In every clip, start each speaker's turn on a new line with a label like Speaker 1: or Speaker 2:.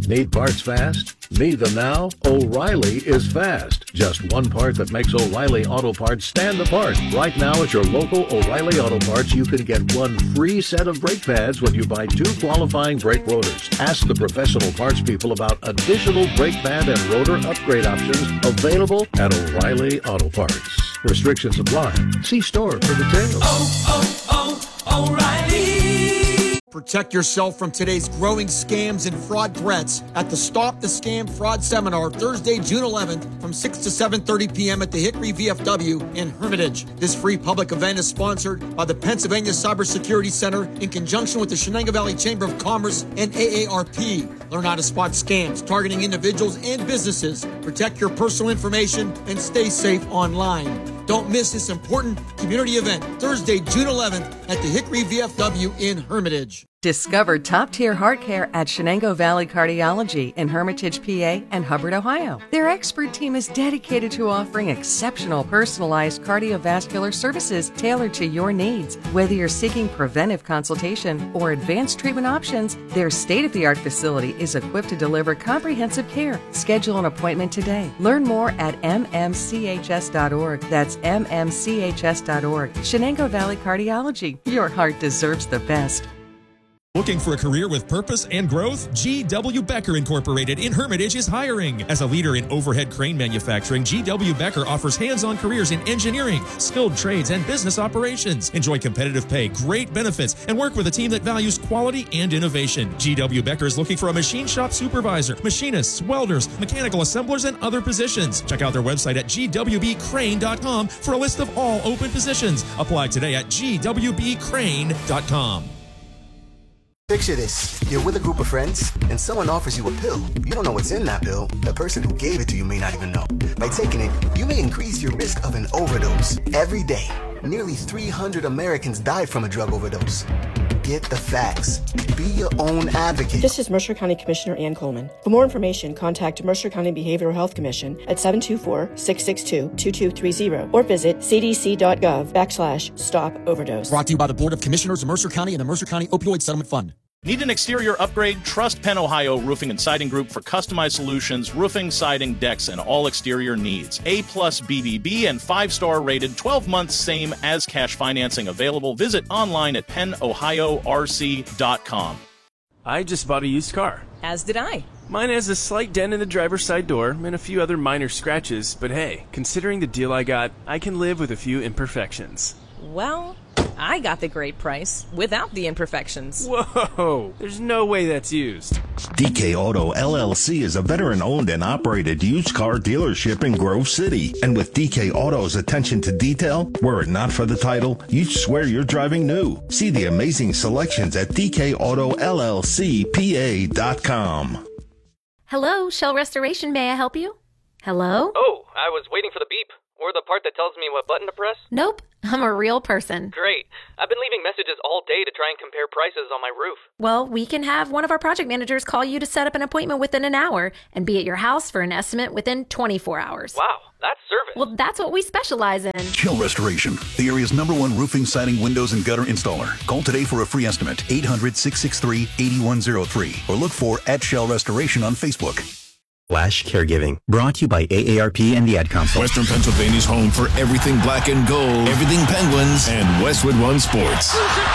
Speaker 1: Need parts fast? Need them now? O'Reilly is fast. Just one part that makes O'Reilly Auto Parts stand apart. Right now at your local O'Reilly Auto Parts, you can get one free set of brake pads when you buy 2 qualifying brake rotors. Ask the professional parts people about additional brake pad and rotor upgrade options available at O'Reilly Auto Parts. Restrictions apply. See store for details.
Speaker 2: O'Reilly.
Speaker 3: Protect yourself from today's growing scams and fraud threats at the Stop the Scam Fraud Seminar Thursday, June 11th from 6 to 7:30 p.m. at the Hickory VFW in Hermitage. This free public event is sponsored by the Pennsylvania Cybersecurity Center in conjunction with the Shenango Valley Chamber of Commerce and AARP. Learn how to spot scams targeting individuals and businesses. Protect your personal information and stay safe online. Don't miss this important community event Thursday, June 11th at the Hickory VFW in Hermitage.
Speaker 4: Discover top-tier heart care at Shenango Valley Cardiology in Hermitage, PA and Hubbard, Ohio. Their expert team is dedicated to offering exceptional personalized cardiovascular services tailored to your needs. Whether you're seeking preventive consultation or advanced treatment options, their state-of-the-art facility is equipped to deliver comprehensive care. Schedule an appointment today. Learn more at mmchs.org. That's mmchs.org. Shenango Valley Cardiology. Your heart deserves the best.
Speaker 5: Looking for a career with purpose and growth? G.W. Becker Incorporated in Hermitage is hiring. As a leader in overhead crane manufacturing, G.W. Becker offers hands-on careers in engineering, skilled trades, and business operations. Enjoy competitive pay, great benefits, and work with a team that values quality and innovation. G.W. Becker is looking for a machine shop supervisor, machinists, welders, mechanical assemblers, and other positions. Check out their website at gwbcrane.com for a list of all open positions. Apply today at gwbcrane.com.
Speaker 6: Picture this. You're with a group of friends, and someone offers you a pill. You don't know what's in that pill. The person who gave it to you may not even know. By taking it, you may increase your risk of an overdose. Every day, nearly 300 Americans die from a drug overdose. Get the facts. Be your own advocate.
Speaker 7: This is Mercer County Commissioner Ann Coleman. For more information, contact Mercer County Behavioral Health Commission at 724-662-2230 or visit cdc.gov/stop overdose.
Speaker 3: Brought to you by the Board of Commissioners of Mercer County and the Mercer County Opioid Settlement Fund.
Speaker 8: Need an exterior upgrade? Trust Penn Ohio Roofing and Siding Group for customized solutions, roofing, siding, decks, and all exterior needs. A+ BBB and 5-star rated, 12 months same as cash financing available. Visit online at pennohiorc.com.
Speaker 9: I just bought a used car.
Speaker 10: As did I.
Speaker 9: Mine has a slight dent in the driver's side door and a few other minor scratches, but hey, considering the deal I got, I can live with a few imperfections.
Speaker 10: Well, I got the great price without the imperfections.
Speaker 9: Whoa, there's no way that's used.
Speaker 11: DK Auto LLC is a veteran-owned and operated used car dealership in Grove City. And with DK Auto's attention to detail, were it not for the title, you'd swear you're driving new. See the amazing selections at dkautollcpa.com.
Speaker 12: Hello, Shell Restoration. May I help you? Hello?
Speaker 13: Oh, I was waiting for the beep. Or the part that tells me what button to press?
Speaker 12: Nope, I'm a real person.
Speaker 13: Great. I've been leaving messages all day to try and compare prices on my roof.
Speaker 12: Well, we can have one of our project managers call you to set up an appointment within an hour and be at your house for an estimate within 24 hours.
Speaker 13: Wow, that's service.
Speaker 12: Well, that's what we specialize in.
Speaker 14: Shell Restoration, the area's #1 roofing, siding, windows, and gutter installer. Call today for a free estimate, 800-663-8103, or look for @Shell Restoration on Facebook.
Speaker 15: Flash Caregiving, brought to you by AARP and the Ad Council.
Speaker 16: Western Pennsylvania's home for everything black and gold, everything Penguins, and Westwood One Sports.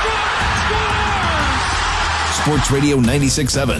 Speaker 16: Sports Radio 96.7.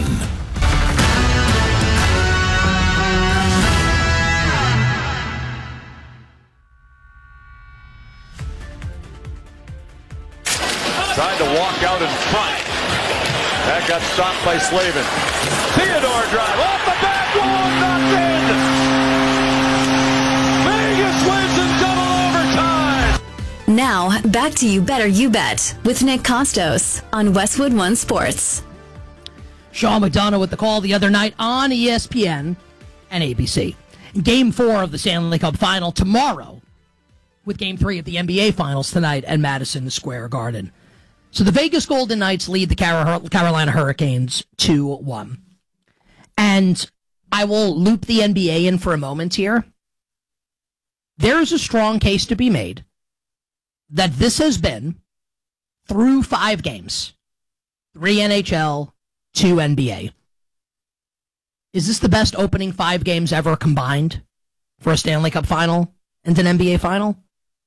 Speaker 17: Tried to walk out in front. That got stopped by Slavin. Theodore drive off the back wall, knocked in. Vegas wins in double overtime.
Speaker 18: Now, back to You Better You Bet with Nick Costos on Westwood One Sports.
Speaker 19: Sean McDonough with the call the other night on ESPN and ABC. Game 4 of the Stanley Cup Final tomorrow, with Game 3 of the NBA Finals tonight at Madison Square Garden. So the Vegas Golden Knights lead the Carolina Hurricanes 2-1. And I will loop the NBA in for a moment here. There is a strong case to be made that this has been, through 5 games, 3 NHL, 2 NBA, Is this the best opening 5 games ever combined for a Stanley Cup final and an NBA final?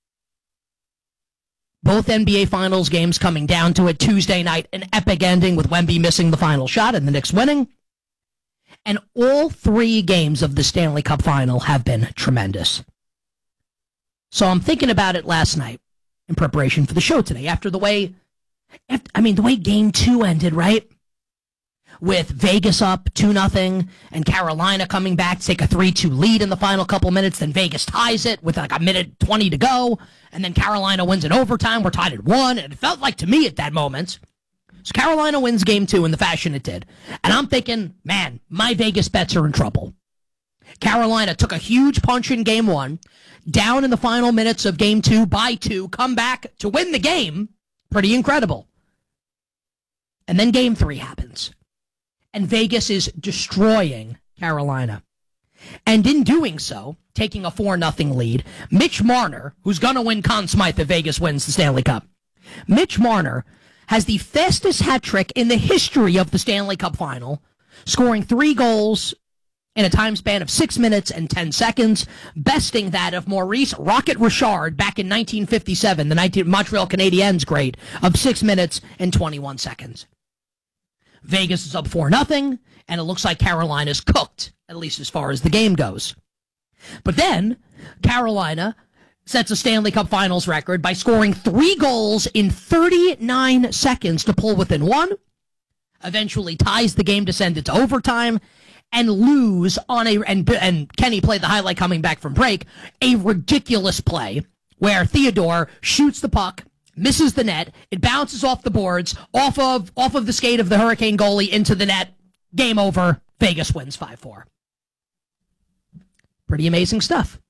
Speaker 19: Both NBA Finals games coming down to it. Tuesday night, an epic ending with Wemby missing the final shot and the Knicks winning. And all 3 games of the Stanley Cup final have been tremendous. So I'm thinking about it last night in preparation for the show today. The way Game 2 ended, right? With Vegas up 2-0 and Carolina coming back to take a 3-2 lead in the final couple minutes. Then Vegas ties it with like a minute 20 to go. And then Carolina wins in overtime. We're tied at 1. And it felt like to me at that moment. So Carolina wins Game 2 in the fashion it did. And I'm thinking, man, my Vegas bets are in trouble. Carolina took a huge punch in Game 1. Down in the final minutes of Game 2 by 2. Come back to win the game. Pretty incredible. And then Game 3 happens. And Vegas is destroying Carolina. And in doing so, taking a 4-0 lead, Mitch Marner, who's going to win Conn Smythe if Vegas wins the Stanley Cup, Mitch Marner has the fastest hat trick in the history of the Stanley Cup final, scoring 3 goals in a time span of 6 minutes and 10 seconds, besting that of Maurice Rocket Richard back in 1957, the Montreal Canadiens great, of 6 minutes and 21 seconds. Vegas is up 4-0, and it looks like Carolina's cooked, at least as far as the game goes. But then, Carolina sets a Stanley Cup Finals record by scoring 3 goals in 39 seconds to pull within 1, eventually ties the game to send it to overtime, and lose on and Kenny played the highlight coming back from break, a ridiculous play where Theodore shoots the puck, misses the net, it bounces off the boards, off of the skate of the Hurricane goalie into the net. Game over. Vegas wins 5-4. Pretty amazing stuff.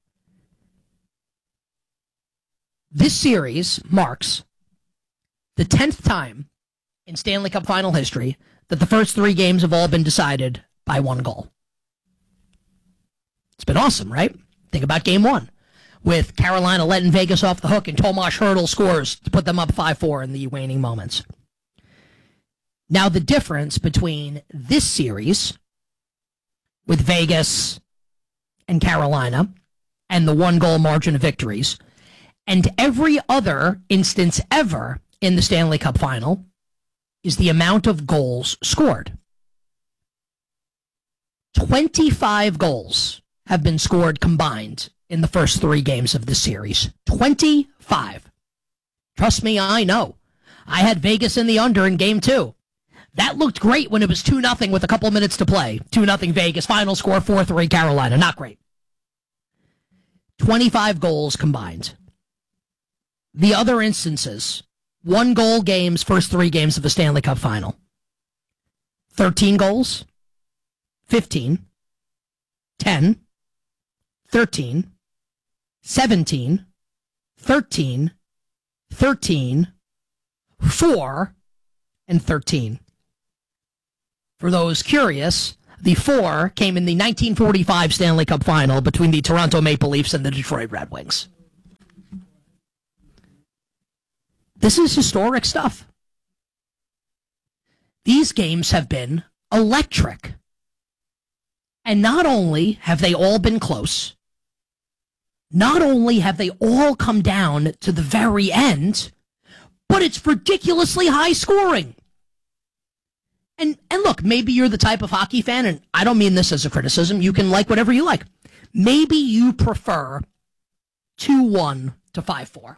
Speaker 19: This series marks the 10th time in Stanley Cup final history that the first 3 games have all been decided by 1 goal. It's been awesome, right? Think about Game 1. With Carolina letting Vegas off the hook and Tomas Hertl scores to put them up 5-4 in the waning moments. Now the difference between this series with Vegas and Carolina and the 1-goal margin of victories and every other instance ever in the Stanley Cup final is the amount of goals scored. 25 goals have been scored combined in the first 3 games of this series. 25. Trust me, I know. I had Vegas in the under in Game 2. That looked great when it was 2-0 with a couple minutes to play. 2-0 Vegas, final score 4-3 Carolina. Not great. 25 goals combined. The other instances, 1-goal games, first 3 games of the Stanley Cup final. 13 goals, 15, 10, 13, 17, 13, 13, 4, and 13. For those curious, the 4 came in the 1945 Stanley Cup final between the Toronto Maple Leafs and the Detroit Red Wings. This is historic stuff. These games have been electric. And not only have they all been close, not only have they all come down to the very end, but it's ridiculously high scoring. And look, maybe you're the type of hockey fan, and I don't mean this as a criticism. You can like whatever you like. Maybe you prefer 2-1 to 5-4.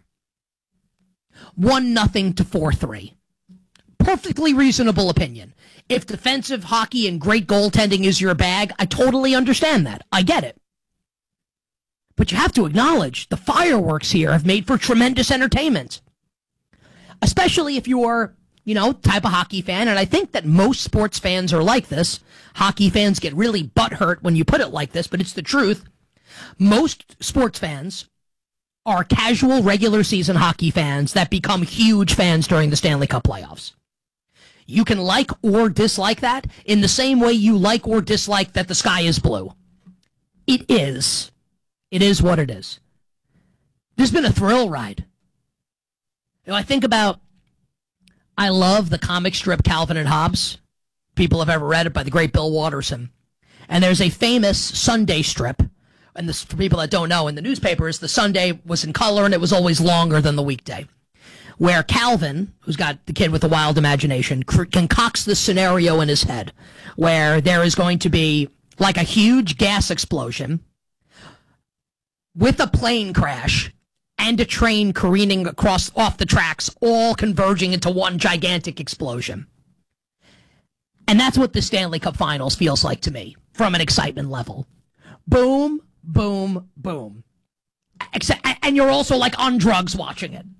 Speaker 19: 1-0 to 4-3. Perfectly reasonable opinion. If defensive hockey and great goaltending is your bag, I totally understand that. I get it. But you have to acknowledge the fireworks here have made for tremendous entertainment. Especially if you're, type of hockey fan, and I think that most sports fans are like this. Hockey fans get really butthurt when you put it like this, but it's the truth. Most sports fans are casual regular season hockey fans that become huge fans during the Stanley Cup playoffs. You can like or dislike that in the same way you like or dislike that the sky is blue. It is. It is what it is. There's been a thrill ride. I think about, I love the comic strip Calvin and Hobbes. People have ever read it by the great Bill Watterson. And there's a famous Sunday strip, and this, for people that don't know, in the newspapers, the Sunday was in color and it was always longer than the weekday, where Calvin, who's got the kid with the wild imagination, concocts this scenario in his head where there is going to be like a huge gas explosion with a plane crash and a train careening off the tracks, all converging into one gigantic explosion. And that's what the Stanley Cup Finals feels like to me, from an excitement level. Boom, boom, boom. And you're also like on drugs watching it.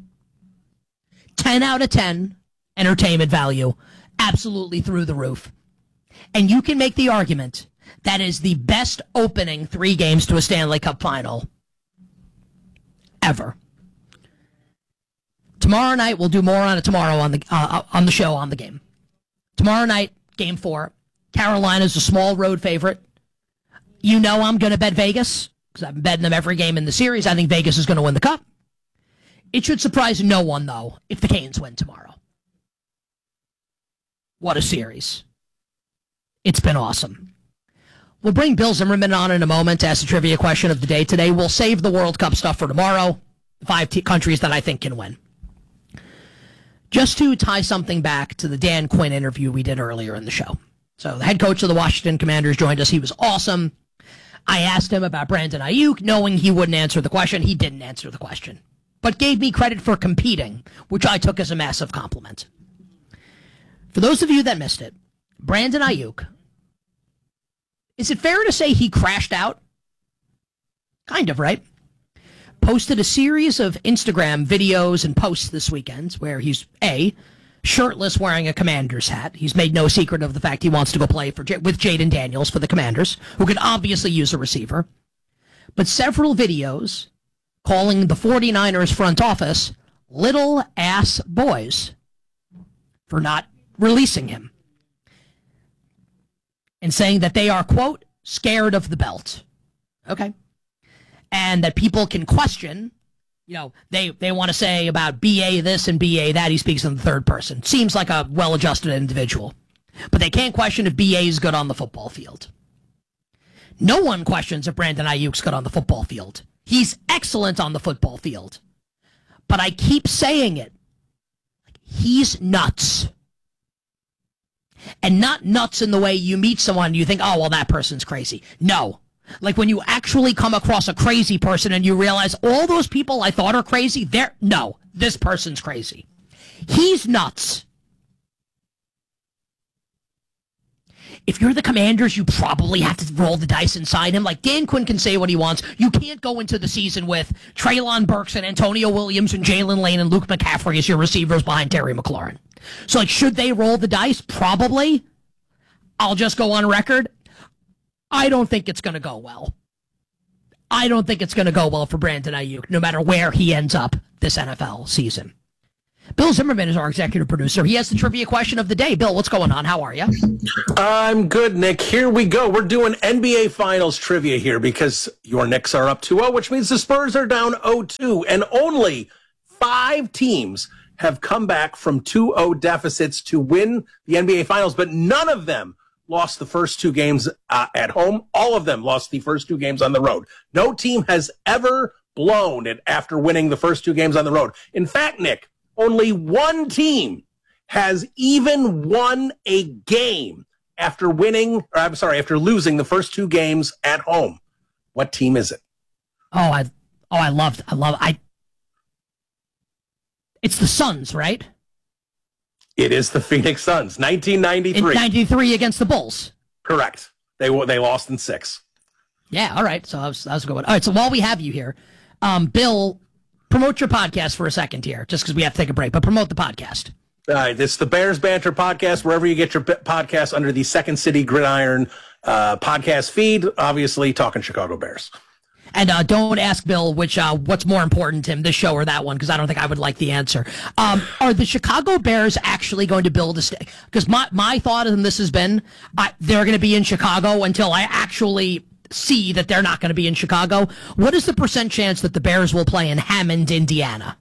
Speaker 19: 10 out of 10 entertainment value, absolutely through the roof. And you can make the argument that is the best opening 3 games to a Stanley Cup Final ever. Tomorrow night, we'll do more on it tomorrow on the show, on the game. Tomorrow night, Game 4. Carolina's a small road favorite. You know I'm going to bet Vegas, because I've been betting them every game in the series. I think Vegas is going to win the Cup. It should surprise no one, though, if the Canes win tomorrow. What a series. It's been awesome. We'll bring Bill Zimmerman on in a moment to ask the trivia question of the day today. We'll save the World Cup stuff for tomorrow. 5 countries that I think can win. Just to tie something back to the Dan Quinn interview we did earlier in the show. So the head coach of the Washington Commanders joined us. He was awesome. I asked him about Brandon Ayuk, knowing he wouldn't answer the question. He didn't answer the question, but gave me credit for competing, which I took as a massive compliment. For those of you that missed it, Brandon Ayuk, is it fair to say he crashed out? Kind of, right? Posted a series of Instagram videos and posts this weekend where he's, A, shirtless wearing a Commanders hat. He's made no secret of the fact he wants to go play with Jaden Daniels for the Commanders, who could obviously use a receiver. But several videos calling the 49ers front office little ass boys for not releasing him. And saying that they are, quote, scared of the belt. Okay. And that people can question, you know, they want to say about BA this and BA that. He speaks in the third person. Seems like a well-adjusted individual. But they can't question if BA is good on the football field. No one questions if Brandon Ayuk's good on the football field. He's excellent on the football field. But I keep saying it. He's nuts. And not nuts in the way you meet someone and you think, oh, well, that person's crazy. No. Like when you actually come across a crazy person and you realize all those people I thought are crazy, this person's crazy. He's nuts. If you're the Commanders, you probably have to roll the dice inside him. Like, Dan Quinn can say what he wants. You can't go into the season with Treylon Burks and Antonio Williams and Jalen Lane and Luke McCaffrey as your receivers behind Terry McLaurin. So, like, should they roll the dice? Probably. I'll just go on record. I don't think it's going to go well. I don't think it's going to go well for Brandon Ayuk, no matter where he ends up this NFL season. Bill Zimmerman is our executive producer. He has the trivia question of the day. Bill, what's going on? How are you?
Speaker 2: I'm good, Nick. Here we go. We're doing NBA Finals trivia here because your Knicks are up 2-0, which means the Spurs are down 0-2. And only 5 teams have come back from 2-0 deficits to win the NBA Finals, but none of them lost the first 2 games at home. All of them lost the first 2 games on the road. No team has ever blown it after winning the first 2 games on the road. In fact, Nick, only one team has even won a game after losing the first 2 games at home. What team is it?
Speaker 19: It's the Suns, right?
Speaker 2: It is the Phoenix Suns, 1993.
Speaker 19: In 93 against the Bulls.
Speaker 2: Correct. They lost in 6.
Speaker 19: Yeah, all right. So that was a good one. All right, so while we have you here, Bill, promote your podcast for a second here, just because we have to take a break, but promote the podcast.
Speaker 2: All right, this is the Bears Banter podcast, wherever you get your podcast under the Second City Gridiron podcast feed, obviously talking Chicago Bears.
Speaker 19: And don't ask Bill what's more important to him, this show or that one, because I don't think I would like the answer. Are the Chicago Bears actually going to build a stadium? Because my thought on this has been they're going to be in Chicago until I actually see that they're not going to be in Chicago. What is the % chance that the Bears will play in Hammond, Indiana?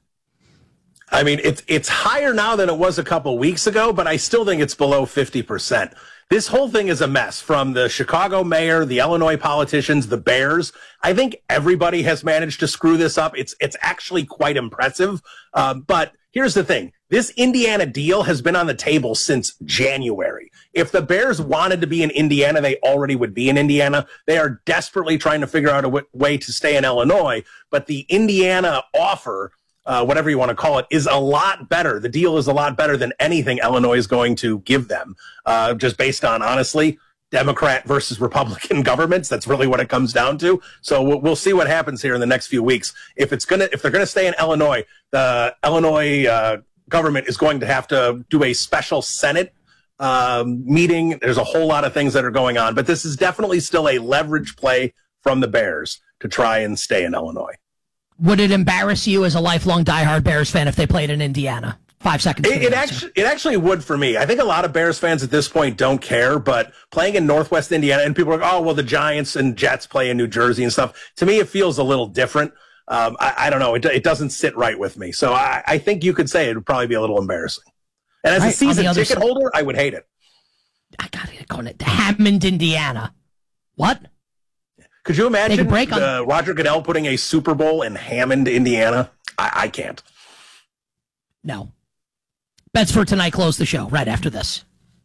Speaker 2: I mean, it's higher now than it was a couple weeks ago, but I still think it's below 50%. This whole thing is a mess, from the Chicago mayor, the Illinois politicians, the Bears. I think everybody has managed to screw this up. It's actually quite impressive. But here's the thing. This Indiana deal has been on the table since January. If the Bears wanted to be in Indiana, they already would be in Indiana. They are desperately trying to figure out a way to stay in Illinois. But the Indiana offer, whatever you want to call it, is a lot better. The deal is a lot better than anything Illinois is going to give them, just based on, honestly, Democrat versus Republican governments. That's really what it comes down to. So we'll see what happens here in the next few weeks. If they're going to stay in Illinois, the Illinois government is going to have to do a special Senate meeting. There's a whole lot of things that are going on, but this is definitely still a leverage play from the Bears to try and stay in Illinois.
Speaker 19: Would it embarrass you as a lifelong diehard Bears fan if they played in Indiana? 5 seconds.
Speaker 2: It actually would for me. I think a lot of Bears fans at this point don't care, but playing in Northwest Indiana, and people are like, oh, well, the Giants and Jets play in New Jersey and stuff. To me, it feels a little different. I don't know. It doesn't sit right with me. So I think you could say it would probably be a little embarrassing. And as a season ticket holder, I would hate it.
Speaker 19: I got to go to Hammond, Indiana. What?
Speaker 2: Could you imagine Roger Goodell putting a Super Bowl in Hammond, Indiana? I can't.
Speaker 19: No. Bets for tonight close the show right after this.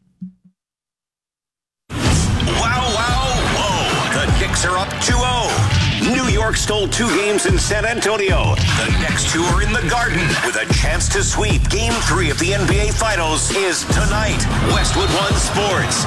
Speaker 20: Wow, whoa. The Knicks are up 2-0. New York stole 2 games in San Antonio. The next 2 are in the Garden with a chance to sweep. Game 3 of the NBA Finals is tonight. Westwood One Sports.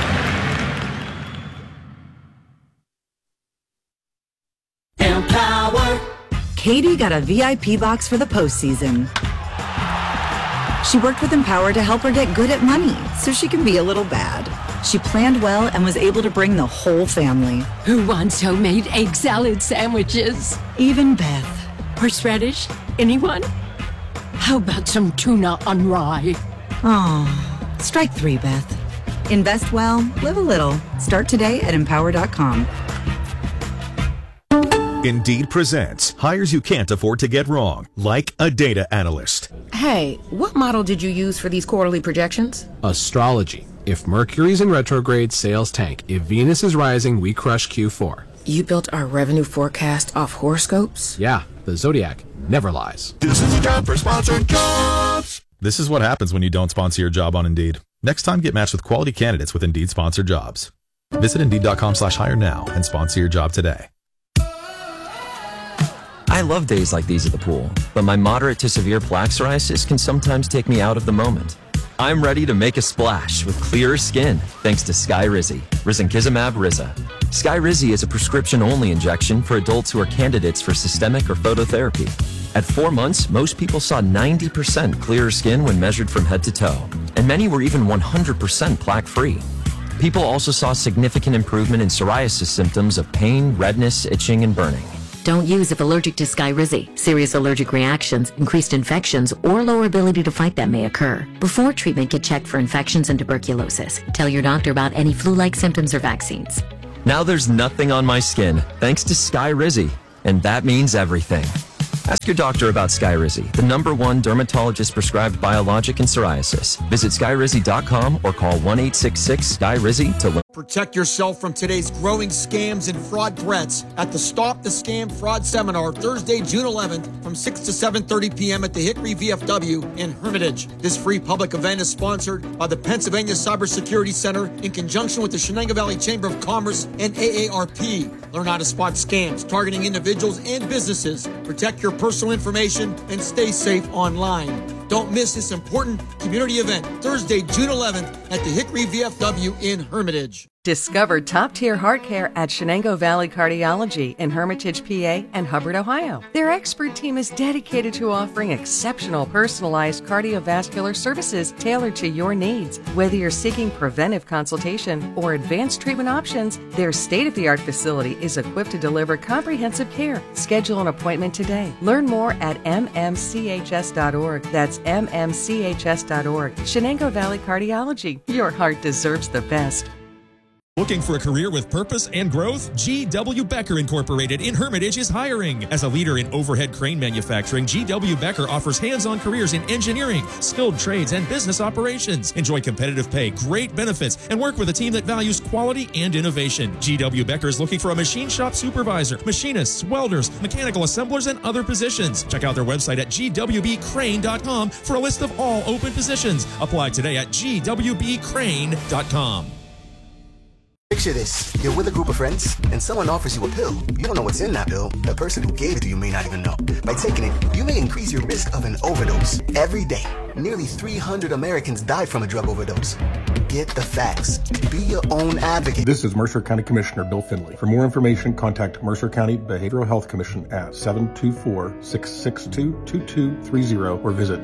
Speaker 21: Empower. Katie got a VIP box for the postseason. She worked with Empower to help her get good at money so she can be a little bad. She planned well and was able to bring the whole family.
Speaker 22: Who wants homemade egg salad sandwiches?
Speaker 21: Even Beth.
Speaker 22: Horseradish? Anyone? How about some tuna on rye?
Speaker 21: Oh, strike 3, Beth. Invest well, live a little. Start today at Empower.com.
Speaker 23: Indeed presents hires you can't afford to get wrong, like a data analyst.
Speaker 24: Hey, what model did you use for these quarterly projections?
Speaker 25: Astrology. If Mercury's in retrograde, sales tank. If Venus is rising, we crush Q4.
Speaker 24: You built our revenue forecast off horoscopes?
Speaker 25: Yeah, the Zodiac never lies.
Speaker 26: This is a job for sponsored jobs. This is what happens when you don't sponsor your job on Indeed. Next time, get matched with quality candidates with Indeed sponsored jobs. Visit Indeed.com/hire now and sponsor your job today.
Speaker 27: I love days like these at the pool, but my moderate to severe plaque psoriasis can sometimes take me out of the moment. I'm ready to make a splash with clearer skin thanks to Skyrizi, risankizumab Riza. Skyrizi is a prescription-only injection for adults who are candidates for systemic or phototherapy. At 4 months, most people saw 90% clearer skin when measured from head to toe, and many were even 100% plaque-free. People also saw significant improvement in psoriasis symptoms of pain, redness, itching, and burning.
Speaker 28: Don't use if allergic to Skyrizi. Serious allergic reactions, increased infections, or lower ability to fight them may occur. Before treatment, get checked for infections and tuberculosis. Tell your doctor about any flu-like symptoms or vaccines.
Speaker 27: Now there's nothing on my skin thanks to Skyrizi, and that means everything. Ask your doctor about Skyrizi, the #1 dermatologist-prescribed biologic in psoriasis. Visit Skyrizi.com or call 1-866-SKY-RIZI to learn.
Speaker 3: Protect yourself from today's growing scams and fraud threats at the Stop the Scam Fraud Seminar, Thursday, June 11th from 6 to 7:30 p.m. at the Hickory VFW in Hermitage. This free public event is sponsored by the Pennsylvania Cybersecurity Center in conjunction with the Shenango Valley Chamber of Commerce and AARP. Learn how to spot scams targeting individuals and businesses. Protect your personal information and stay safe online. Don't miss this important community event, Thursday, June 11th at the Hickory VFW in Hermitage.
Speaker 4: Discover top-tier heart care at Shenango Valley Cardiology in Hermitage, PA and Hubbard, Ohio. Their expert team is dedicated to offering exceptional personalized cardiovascular services tailored to your needs. Whether you're seeking preventive consultation or advanced treatment options, their state-of-the-art facility is equipped to deliver comprehensive care. Schedule an appointment today. Learn more at mmchs.org. That's mmchs.org. Shenango Valley Cardiology. Your heart deserves the best.
Speaker 1: Looking for a career with purpose and growth? G.W. Becker Incorporated in Hermitage is hiring. As a leader in overhead crane manufacturing, G.W. Becker offers hands-on careers in engineering, skilled trades, and business operations. Enjoy competitive pay, great benefits, and work with a team that values quality and innovation. G.W. Becker is looking for a machine shop supervisor, machinists, welders, mechanical assemblers, and other positions. Check out their website at gwbcrane.com for a list of all open positions. Apply today at gwbcrane.com.
Speaker 5: Picture this. You're with a group of friends, and someone offers you a pill. You don't know what's in that pill. The person who gave it to you may not even know. By taking it, you may increase your risk of an overdose. Every day, nearly 300 Americans die from a drug overdose. Get the facts. Be your own advocate.
Speaker 6: This is Mercer County Commissioner Bill Finley. For more information, contact Mercer County Behavioral Health Commission at 724-662-2230 or visit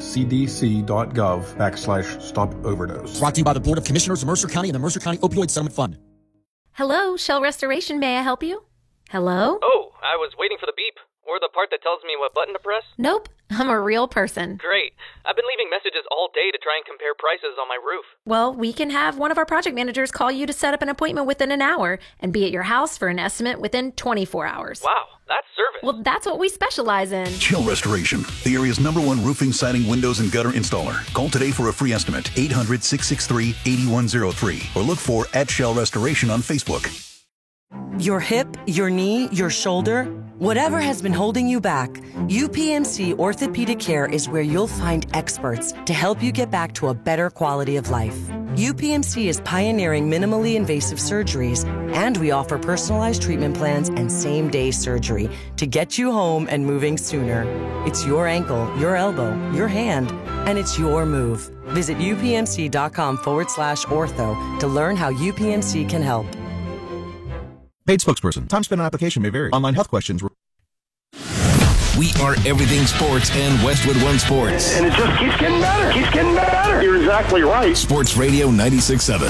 Speaker 6: cdc.gov/stop-overdose.
Speaker 3: Brought to you by the Board of Commissioners of Mercer County and the Mercer County Opioid Settlement Fund.
Speaker 12: Hello, Shell Restoration. May I help you? Hello?
Speaker 13: Oh, I was waiting for the beep. Or the part that tells me what button to press?
Speaker 12: Nope, I'm a real person.
Speaker 13: Great. I've been leaving messages all day to try and compare prices on my roof.
Speaker 12: Well, we can have one of our project managers call you to set up an appointment within an hour and be at your house for an estimate within 24 hours.
Speaker 13: Wow, that's service.
Speaker 12: Well, that's what we specialize in.
Speaker 14: Shell Restoration, the area's #1 roofing, siding, windows, and gutter installer. Call today for a free estimate, 800-663-8103, or look for @Shell Restoration on Facebook.
Speaker 7: Your hip, your knee, your shoulder, whatever has been holding you back, UPMC Orthopedic Care is where you'll find experts to help you get back to a better quality of life. UPMC is pioneering minimally invasive surgeries, and we offer personalized treatment plans and same-day surgery to get you home and moving sooner. It's your ankle, your elbow, your hand, and it's your move. Visit upmc.com/ortho to learn how UPMC can help.
Speaker 8: Paid spokesperson. Time spent on application may vary. Online health questions.
Speaker 16: We are everything sports and Westwood One Sports.
Speaker 9: And it just keeps getting better. Keeps getting better. You're exactly right.
Speaker 16: Sports Radio 96.7.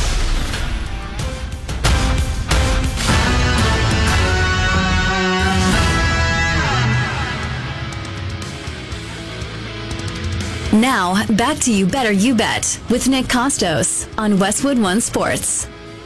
Speaker 18: Now, back to You Better You Bet with Nick Costos on Westwood One Sports.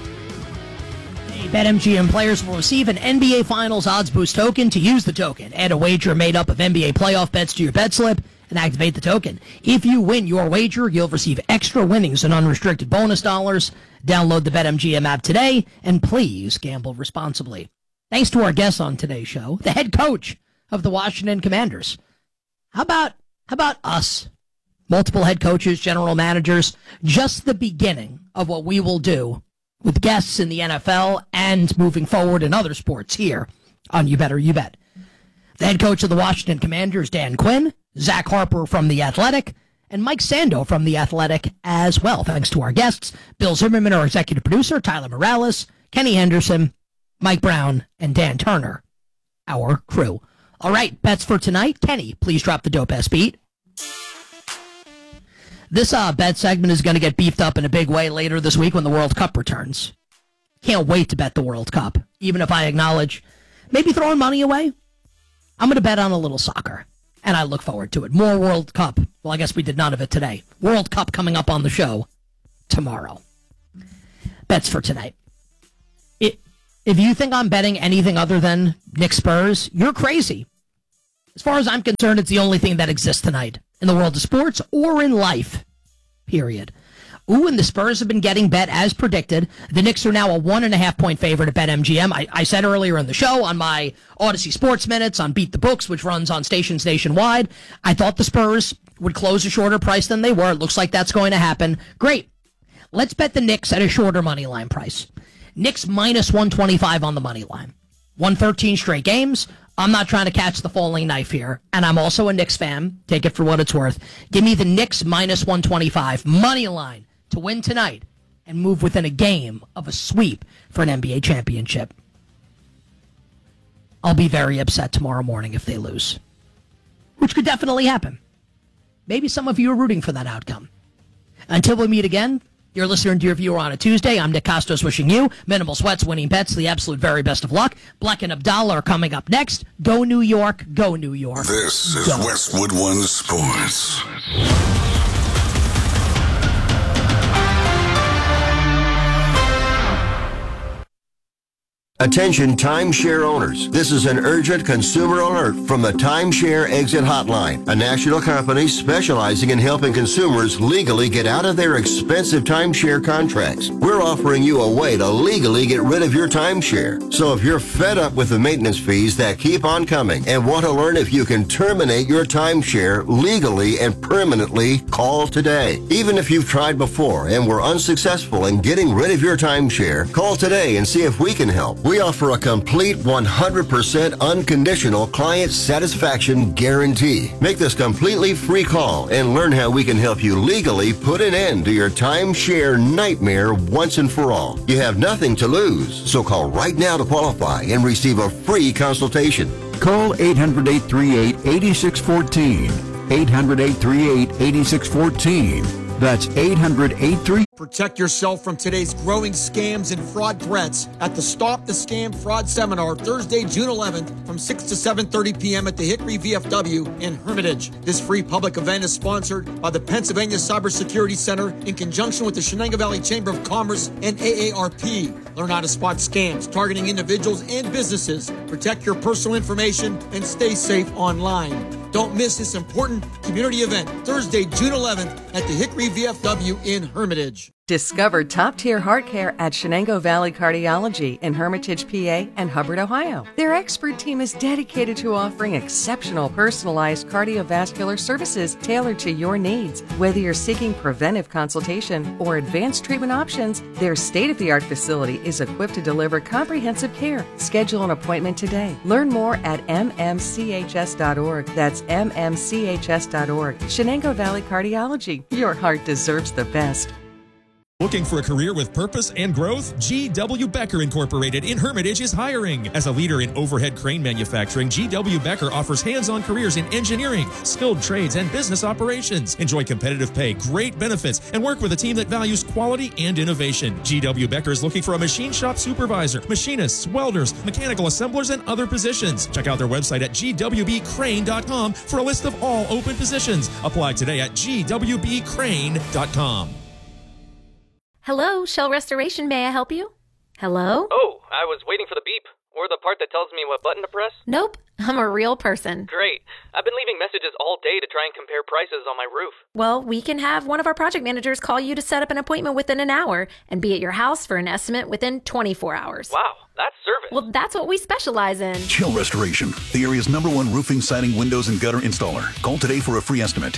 Speaker 19: BetMGM players will receive an NBA Finals odds boost token. To use the token, add a wager made up of NBA playoff bets to your bet slip and activate the token. If you win your wager, you'll receive extra winnings and unrestricted bonus dollars. Download the BetMGM app today, and please gamble responsibly. Thanks to our guest on today's show, the head coach of the Washington Commanders. How about us? Multiple head coaches, general managers, just the beginning of what we will do with guests in the NFL and moving forward in other sports here on You Better You Bet. The head coach of the Washington Commanders, Dan Quinn, Zach Harper from The Athletic, and Mike Sando from The Athletic as well. Thanks to our guests, Bill Zimmerman, our executive producer, Tyler Morales, Kenny Henderson, Mike Brown, and Dan Turner, our crew. All right, bets for tonight. Kenny, please drop the dope ass beat. This bet segment is going to get beefed up in a big way later this week when the World Cup returns. Can't wait to bet the World Cup, even if I acknowledge maybe throwing money away. I'm going to bet on a little soccer, and I look forward to it. More World Cup. Well, I guess we did none of it today. World Cup coming up on the show tomorrow. Bets for tonight. If you think I'm betting anything other than Knicks Spurs, you're crazy. As far as I'm concerned, it's the only thing that exists tonight in the world of sports or in life, period. Ooh, and the Spurs have been getting bet as predicted. The Knicks are now a 1.5-point favorite at BetMGM. I said earlier in the show on my Odyssey Sports Minutes on Beat the Books, which runs on stations nationwide, I thought the Spurs would close a shorter price than they were. It looks like that's going to happen. Great. Let's bet the Knicks at a shorter money line price. Knicks minus 125 on the money line. 113 straight games. I'm not trying to catch the falling knife here, and I'm also a Knicks fan. Take it for what it's worth. Give me the Knicks minus 125 money line to win tonight and move within a game of a sweep for an NBA championship. I'll be very upset tomorrow morning if they lose, which could definitely happen. Maybe some of you are rooting for that outcome. Until we meet again, you're listening to Your Viewer on a Tuesday. I'm Nick Costos wishing you minimal sweats, winning bets, the absolute very best of luck. Black and Abdallah are coming up next. Go New York, go New York.
Speaker 10: This is Westwood One Sports.
Speaker 2: Attention timeshare owners. This is an urgent consumer alert from the Timeshare Exit Hotline, a national company specializing in helping consumers legally get out of their expensive timeshare contracts. We're offering you a way to legally get rid of your timeshare. So if you're fed up with the maintenance fees that keep on coming and want to learn if you can terminate your timeshare legally and permanently, call today. Even if you've tried before and were unsuccessful in getting rid of your timeshare, call today and see if we can help. We offer a complete 100% unconditional client satisfaction guarantee. Make this completely free call and learn how we can help you legally put an end to your timeshare nightmare once and for all. You have nothing to lose, so call right now to qualify and receive a free consultation.
Speaker 11: Call 800-838-8614. 800-838-8614. That's 800-838.
Speaker 3: Protect yourself from today's growing scams and fraud threats at the Stop the Scam Fraud Seminar, Thursday, June 11th from 6 to 7:30 p.m. at the Hickory VFW in Hermitage. This free public event is sponsored by the Pennsylvania Cybersecurity Center in conjunction with the Shenango Valley Chamber of Commerce and AARP. Learn how to spot scams targeting individuals and businesses, protect your personal information, and stay safe online. Don't miss this important community event, Thursday, June 11th at the Hickory VFW in Hermitage.
Speaker 4: Discover top-tier heart care at Shenango Valley Cardiology in Hermitage, PA and Hubbard, Ohio. Their expert team is dedicated to offering exceptional personalized cardiovascular services tailored to your needs. Whether you're seeking preventive consultation or advanced treatment options, their state-of-the-art facility is equipped to deliver comprehensive care. Schedule an appointment today. Learn more at mmchs.org. That's mmchs.org. Shenango Valley Cardiology. Your heart deserves the best.
Speaker 1: Looking for a career with purpose and growth? G.W. Becker Incorporated in Hermitage is hiring. As a leader in overhead crane manufacturing, G.W. Becker offers hands-on careers in engineering, skilled trades, and business operations. Enjoy competitive pay, great benefits, and work with a team that values quality and innovation. G.W. Becker is looking for a machine shop supervisor, machinists, welders, mechanical assemblers, and other positions. Check out their website at gwbcrane.com for a list of all open positions. Apply today at gwbcrane.com.
Speaker 12: Hello, Shell Restoration. May I help you? Hello?
Speaker 13: Oh, I was waiting for the beep. Or the part that tells me what button to press.
Speaker 12: Nope, I'm a real person.
Speaker 13: Great. I've been leaving messages all day to try and compare prices on my roof.
Speaker 12: Well, we can have one of our project managers call you to set up an appointment within an hour and be at your house for an estimate within 24 hours.
Speaker 13: Wow, that's service.
Speaker 12: Well, that's what we specialize in.
Speaker 14: Shell Restoration, the area's #1 roofing, siding, windows, and gutter installer. Call today for a free estimate,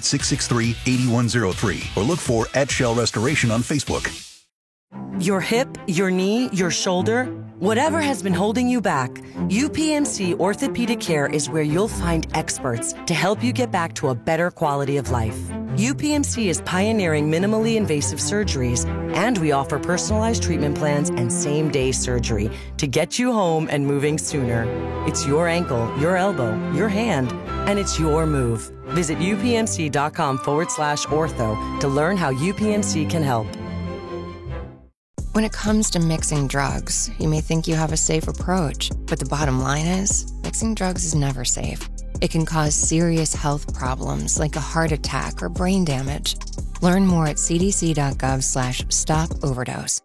Speaker 14: 800-663-8103, or look for @Shell Restoration on Facebook.
Speaker 7: Your hip, your knee, your shoulder, whatever has been holding you back, UPMC Orthopedic Care is where you'll find experts to help you get back to a better quality of life. UPMC is pioneering minimally invasive surgeries, and we offer personalized treatment plans and same-day surgery to get you home and moving sooner. It's your ankle, your elbow, your hand, and it's your move. Visit upmc.com/ortho to learn how UPMC can help.
Speaker 15: When it comes to mixing drugs, you may think you have a safe approach, but the bottom line is, mixing drugs is never safe. It can cause serious health problems like a heart attack or brain damage. Learn more at cdc.gov/stop-overdose.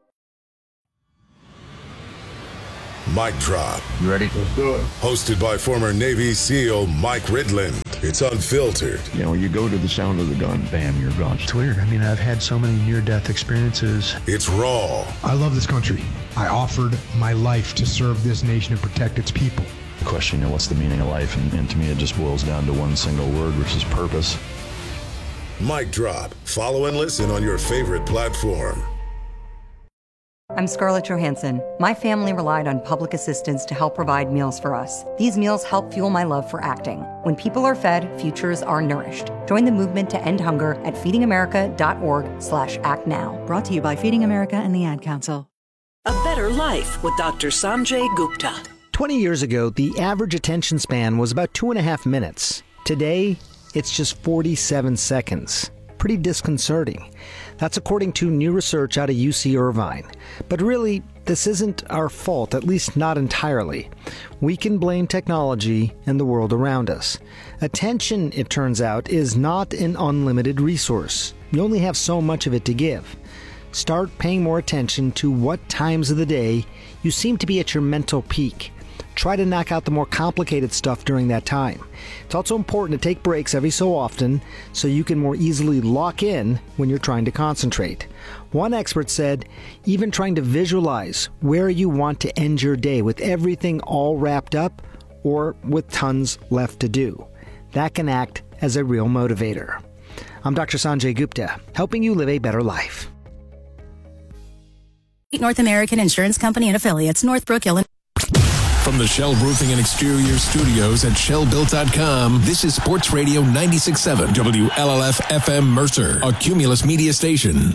Speaker 10: Mic Drop.
Speaker 17: You ready? Let's do it.
Speaker 10: Hosted by former Navy SEAL Mike Ridlin. It's unfiltered.
Speaker 17: You know, you go to the sound of the gun, bam, you're gone.
Speaker 6: It's weird. I mean, I've had so many near-death experiences.
Speaker 10: It's raw.
Speaker 6: I love this country. I offered my life to serve this nation and protect its people.
Speaker 17: The question, you know, what's the meaning of life? And to me, it just boils down to one single word, which is purpose.
Speaker 10: Mic Drop. Follow and listen on your favorite platform.
Speaker 20: I'm Scarlett Johansson. My family relied on public assistance to help provide meals for us. These meals help fuel my love for acting. When people are fed, futures are nourished. Join the movement to end hunger at feedingamerica.org/actnow.
Speaker 21: Brought to you by Feeding America and the Ad Council.
Speaker 22: A Better Life with Dr. Sanjay Gupta.
Speaker 23: 20 years ago, the average attention span was about 2.5 minutes. Today, it's just 47 seconds. Pretty disconcerting. That's according to new research out of UC Irvine. But really, this isn't our fault, at least not entirely. We can blame technology and the world around us. Attention, it turns out, is not an unlimited resource. You only have so much of it to give. Start paying more attention to what times of the day you seem to be at your mental peak. Try to knock out the more complicated stuff during that time. It's also important to take breaks every so often so you can more easily lock in when you're trying to concentrate. One expert said, even trying to visualize where you want to end your day with everything all wrapped up or with tons left to do. That can act as a real motivator. I'm Dr. Sanjay Gupta, helping you live a better life.
Speaker 5: North American Insurance Company and affiliates, Northbrook, Illinois.
Speaker 16: From the Shell Roofing and Exterior Studios at ShellBuilt.com, this is Sports Radio 96.7 WLLF FM Mercer, a Cumulus media station.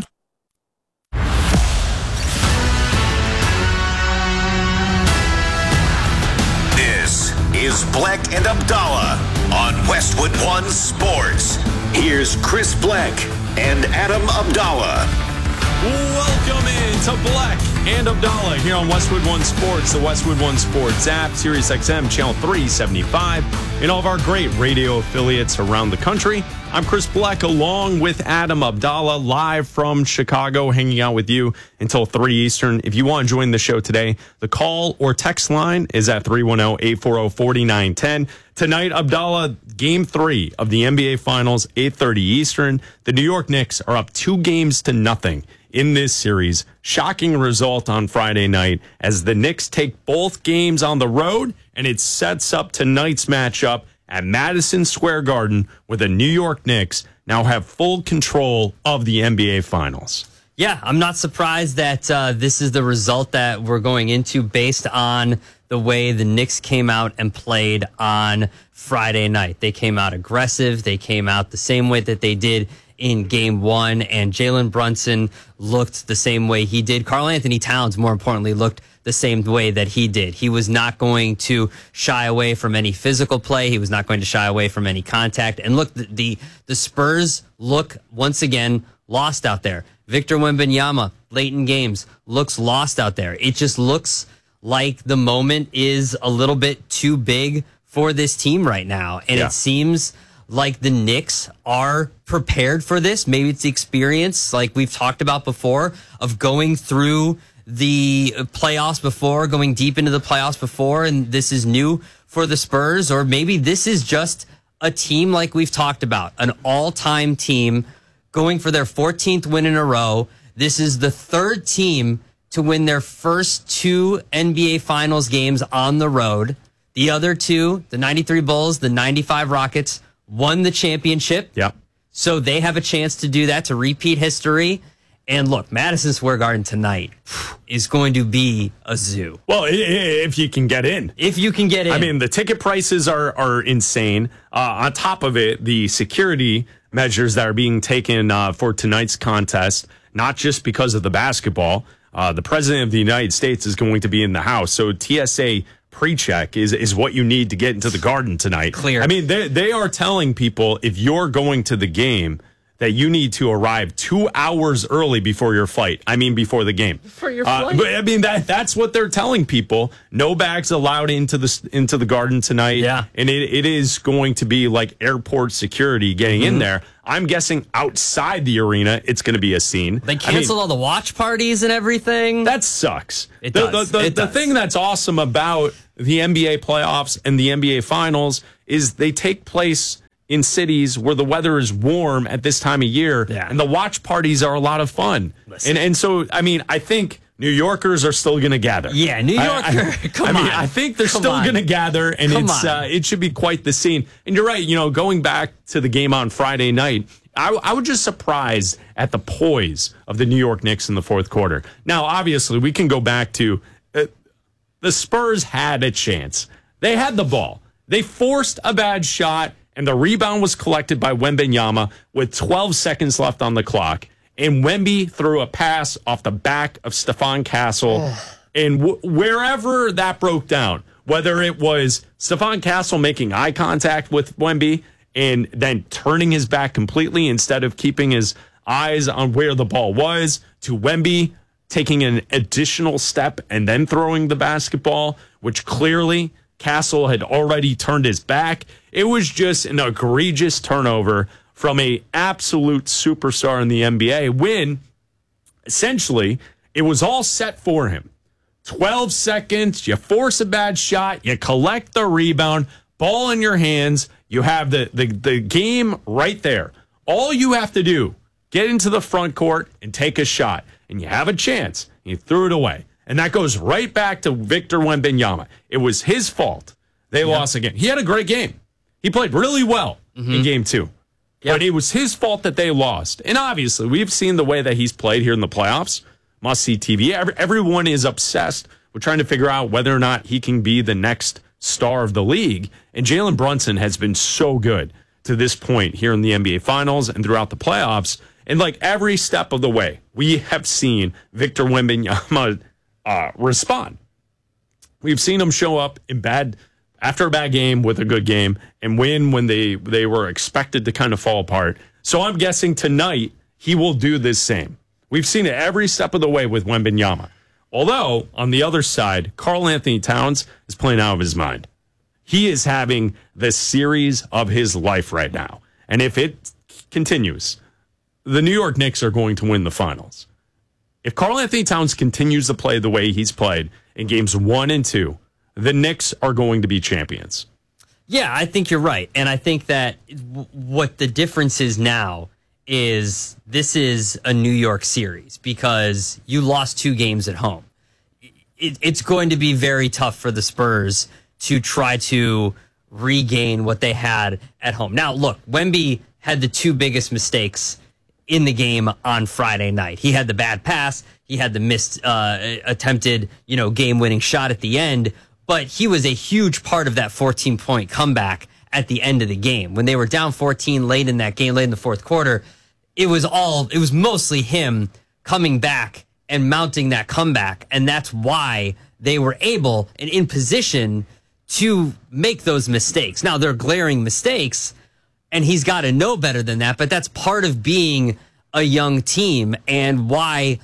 Speaker 8: This is Black and Abdallah on Westwood One Sports. Here's Chris Black and Adam Abdallah.
Speaker 9: Welcome in to Black and Abdallah here on Westwood One Sports, the Westwood One Sports app, Sirius XM, Channel 375, and all of our great radio affiliates around the country. I'm Chris Black along with Adam Abdallah, live from Chicago, hanging out with you until 3 Eastern. If you want to join the show today, the call or text line is at 310-840-4910. Tonight, Abdallah, Game 3 of the NBA Finals, 8:30 Eastern. The New York Knicks are up 2-0 in this series. Shocking result on Friday night as the Knicks take both games on the road, and it sets up tonight's matchup at Madison Square Garden, where the New York Knicks now have full control of the NBA Finals.
Speaker 24: Yeah, I'm not surprised that this is the result that we're going into based on the way the Knicks came out and played on Friday night. They came out aggressive. They came out the same way that they did in Game 1, and Jalen Brunson looked the same way he did. Karl Anthony Towns, more importantly, looked the same way that he did. He was not going to shy away from any physical play. He was not going to shy away from any contact. And look, the Spurs look, once again, lost out there. Victor Wembanyama, late in games, looks lost out there. It just looks like the moment is a little bit too big for this team right now. And It seems like the Knicks are prepared for this. Maybe it's the experience, like we've talked about before, of going through the playoffs before, going deep into the playoffs before, and this is new for the Spurs. Or maybe this is just a team like we've talked about, an all-time team going for their 14th win in a row. This is the third team to win their first 2 NBA Finals games on the road. The other two, the 93 Bulls, the 95 Rockets, won the championship.
Speaker 9: Yep.
Speaker 24: So they have a chance to do that, to repeat history. And look, Madison Square Garden tonight is going to be a zoo.
Speaker 9: Well, if you can get in.
Speaker 24: If you can get in.
Speaker 9: I mean, the ticket prices are insane. On top of it, the security measures that are being taken for tonight's contest, not just because of the basketball. The President of the United States is going to be in the house. So TSA pre-check is what you need to get into the Garden tonight.
Speaker 24: Clear.
Speaker 9: I mean, they are telling people, if you're going to the game, that you need to arrive 2 hours early before your flight. I mean, before the game.
Speaker 24: For your flight?
Speaker 9: But I mean, that's what they're telling people. No bags allowed into the Garden tonight.
Speaker 24: Yeah.
Speaker 9: And it is going to be like airport security getting in there. I'm guessing outside the arena, it's going to be a scene.
Speaker 24: They canceled all the watch parties and everything.
Speaker 9: That sucks.
Speaker 24: It does.
Speaker 9: The thing that's awesome about the NBA playoffs and the NBA Finals is they take place in cities where the weather is warm at this time of year, and the watch parties are a lot of fun. And so, I mean, I think New Yorkers are still going to gather.
Speaker 24: Yeah, New Yorker, come on.
Speaker 9: I think they're still going to gather, and it should be quite the scene. And you're right, going back to the game on Friday night, I was just surprised at the poise of the New York Knicks in the fourth quarter. Now, obviously, we can go back to the Spurs had a chance. They had the ball. They forced a bad shot, and the rebound was collected by Wembanyama with 12 seconds left on the clock. And Wemby threw a pass off the back of Stephon Castle. And wherever that broke down, whether it was Stephon Castle making eye contact with Wemby and then turning his back completely instead of keeping his eyes on where the ball was, to Wemby taking an additional step and then throwing the basketball, which clearly Castle had already turned his back. It was just an egregious turnover from a absolute superstar in the NBA when Essentially, it was all set for him. 12 seconds, you force a bad shot, you collect the rebound, ball in your hands, you have the game right there. All you have to do, get into the front court and take a shot, and you have a chance. You threw it away. And that goes right back to Victor Wembanyama. It was his fault. They lost again. He had a great game. He played really well in game 2. But it was his fault that they lost. And obviously, we've seen the way that he's played here in the playoffs. Must-see TV. Everyone is obsessed with trying to figure out whether or not he can be the next star of the league. And Jalen Brunson has been so good to this point here in the NBA Finals and throughout the playoffs. And like every step of the way, we have seen Victor Wembanyama respond. We've seen him show up after a bad game with a good game and win when they were expected to kind of fall apart. So I'm guessing tonight he will do the same. We've seen it every step of the way with Wembanyama. Although, on the other side, Karl Anthony Towns is playing out of his mind. He is having the series of his life right now. And if it continues, the New York Knicks are going to win the finals. If Karl Anthony Towns continues to play the way he's played in games 1 and 2, the Knicks are going to be champions.
Speaker 24: Yeah, I think you're right. And I think that what the difference is now is this is a New York series because you lost 2 games at home. It's going to be very tough for the Spurs to try to regain what they had at home. Now, look, Wemby had the 2 biggest mistakes in the game on Friday night. He had the bad pass. He had the missed attempted, game-winning shot at the end. But he was a huge part of that 14-point comeback at the end of the game. When they were down 14 late in that game, late in the fourth quarter, it was mostly him coming back and mounting that comeback. And that's why they were able and in position to make those mistakes. Now, they're glaring mistakes, and he's got to know better than that, but that's part of being a young team and why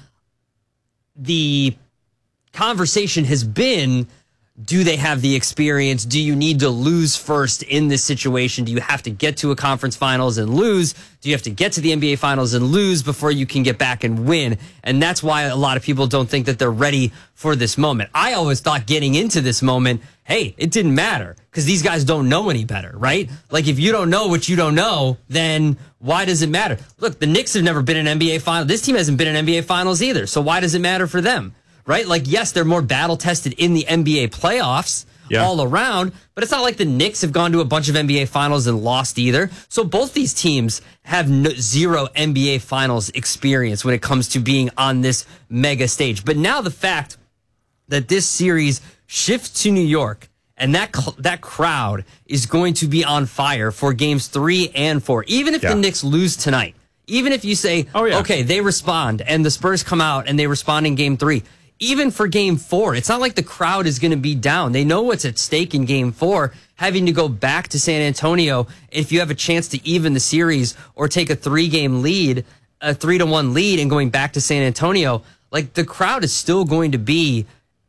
Speaker 24: the conversation has been, do they have the experience? Do you need to lose first in this situation? Do you have to get to a conference finals and lose? Do you have to get to the NBA finals and lose before you can get back and win? And that's why a lot of people don't think that they're ready for this moment. I always thought getting into this moment, hey, it didn't matter because these guys don't know any better, right? Like if you don't know what you don't know, then why does it matter? Look, the Knicks have never been in NBA finals. This team hasn't been in NBA finals either. So why does it matter for them? Right? Like, yes, they're more battle tested in the NBA playoffs all around, but it's not like the Knicks have gone to a bunch of NBA finals and lost either. So both these teams have zero NBA finals experience when it comes to being on this mega stage. But now the fact that this series shifts to New York and that crowd is going to be on fire for games 3 and 4, even if the Knicks lose tonight, even if you say, okay, they respond and the Spurs come out and they respond in game 3. Even for game 4, it's not like the crowd is going to be down. They know what's at stake in game 4, having to go back to San Antonio if you have a chance to even the series or take a 3-game lead, a 3-1 lead and going back to San Antonio. Like the crowd is still going to be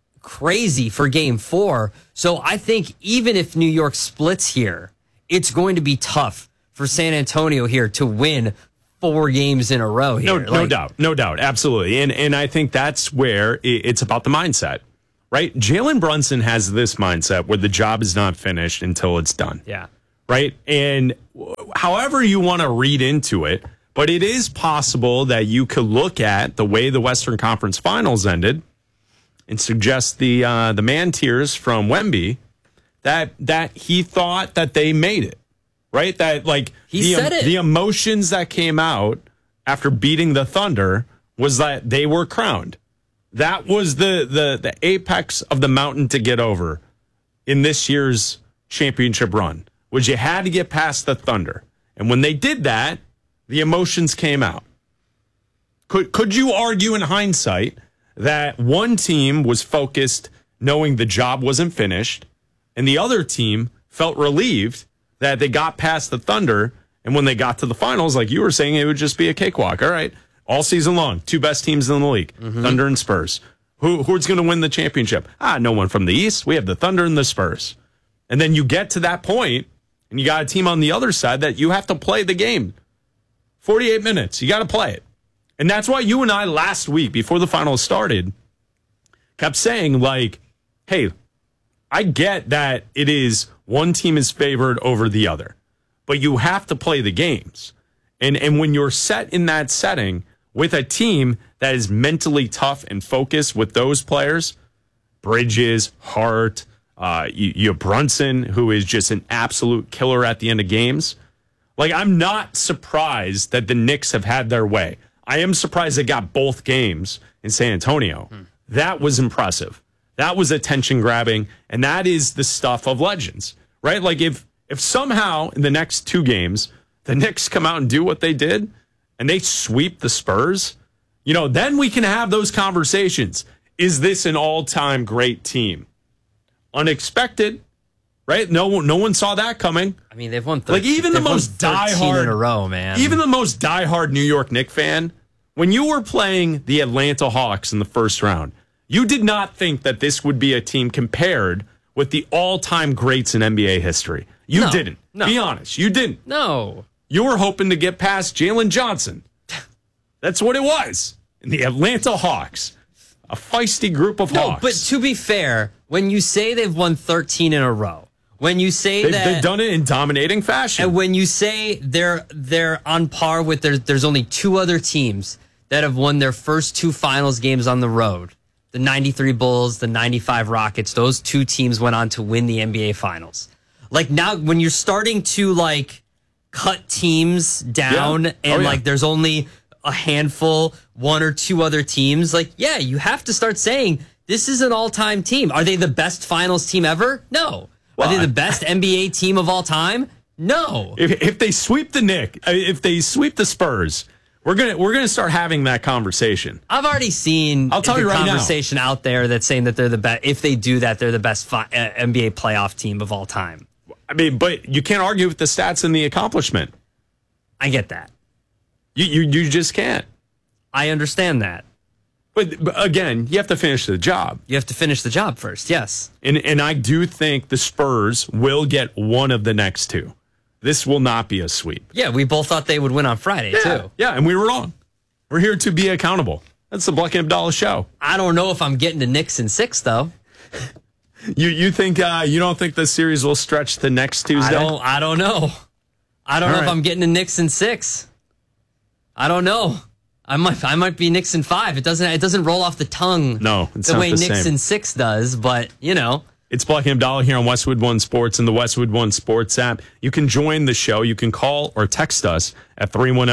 Speaker 24: crazy for game 4. So I think even if New York splits here, it's going to be tough for San Antonio here to win 4 games in a row here.
Speaker 9: No doubt. Absolutely. And I think that's where it's about the mindset, right? Jalen Brunson has this mindset where the job is not finished until it's done.
Speaker 24: Yeah.
Speaker 9: Right. And however you want to read into it, but it is possible that you could look at the way the Western Conference Finals ended and suggest the man tears from Wemby that he thought that they made it. Right? That like the emotions that came out after beating the Thunder was that they were crowned. That was the apex of the mountain to get over in this year's championship run, was you had to get past the Thunder. And when they did that, the emotions came out. Could you argue in hindsight that one team was focused knowing the job wasn't finished and the other team felt relieved that they got past the Thunder, and when they got to the finals, like you were saying, it would just be a cakewalk. All right, all season long, 2 best teams in the league, Thunder and Spurs. Who's going to win the championship? No one from the East. We have the Thunder and the Spurs. And then you get to that point, and you got a team on the other side that you have to play the game. 48 minutes, you got to play it. And that's why you and I last week, before the finals started, kept saying, like, hey, I get that it is one team is favored over the other, but you have to play the games. And when you're set in that setting with a team that is mentally tough and focused with those players, Bridges, Hart, you have Brunson, who is just an absolute killer at the end of games. Like, I'm not surprised that the Knicks have had their way. I am surprised they got both games in San Antonio. That was impressive. That was attention grabbing, and that is the stuff of legends, right? Like, if somehow in the next 2 games the Knicks come out and do what they did and they sweep the Spurs, then we can have those conversations. Is this an all-time great team? Unexpected, right? No one saw that coming.
Speaker 24: I mean, they've won 13,
Speaker 9: like even the most diehard
Speaker 24: in a row, man.
Speaker 9: Even the most diehard New York Knicks fan, when you were playing the Atlanta Hawks in the first round, you did not think that this would be a team compared with the all-time greats in NBA history. You didn't. No. Be honest. You didn't.
Speaker 24: No.
Speaker 9: You were hoping to get past Jalen Johnson. That's what it was. In the Atlanta Hawks. A feisty group of Hawks.
Speaker 24: No, but to be fair, when you say they've won 13 in a row, when you say
Speaker 9: they've done it in dominating fashion,
Speaker 24: and when you say they're on par with there's only 2 other teams that have won their first 2 finals games on the road. The 93 Bulls, the 95 Rockets, those 2 teams went on to win the NBA Finals. Like, now when you're starting to like cut teams down and there's only a handful, 1 or 2 other teams, like, yeah, you have to start saying this is an all-time team. Are they the best finals team ever? No. Are they the best NBA team of all time? No.
Speaker 9: If they sweep the Knicks, if they sweep the Spurs, we're gonna start having that conversation.
Speaker 24: I've already seen
Speaker 9: I'll tell you right
Speaker 24: conversation out there that's saying that they're the best. If they do that, they're the best NBA playoff team of all time.
Speaker 9: I mean, but you can't argue with the stats and the accomplishment.
Speaker 24: I get that.
Speaker 9: You just can't.
Speaker 24: I understand that.
Speaker 9: But again, you have to finish the job.
Speaker 24: You have to finish the job first, yes.
Speaker 9: And I do think the Spurs will get one of the next 2. This will not be a sweep.
Speaker 24: Yeah, we both thought they would win on Friday, too.
Speaker 9: Yeah, and we were wrong. We're here to be accountable. That's the Black and Abdallah show.
Speaker 24: I don't know if I'm getting to Knicks in 6, though.
Speaker 9: You think you don't think the series will stretch the next Tuesday?
Speaker 24: I don't know. I don't know if I'm getting to Knicks in 6. I don't know. I might be Knicks in 5. It doesn't roll off the tongue.
Speaker 9: No, it's
Speaker 24: the
Speaker 9: not
Speaker 24: way
Speaker 9: the
Speaker 24: Knicks
Speaker 9: same.
Speaker 24: in 6 does. But
Speaker 9: it's Black and Abdallah here on Westwood One Sports and the Westwood One Sports app. You can join the show. You can call or text us at